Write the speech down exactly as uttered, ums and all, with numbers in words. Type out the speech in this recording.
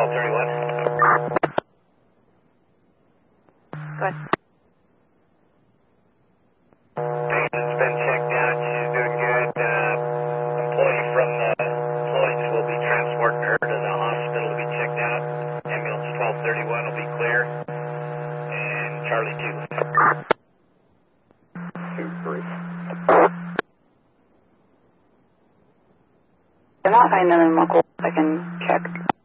twelve thirty-one. Go ahead. Patient's been checked out. She's doing good. Uh, employee from the Floyd's will be transporting her to the hospital to be checked out. Ambulance twelve thirty-one will be clear. And Charlie two. two three. I'm not finding them. I can check.